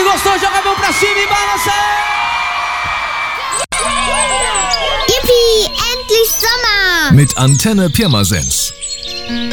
gostou, joga a mão pra cima e balança! Yippie, endlich Sommer! Mit Antenne Pirmasens.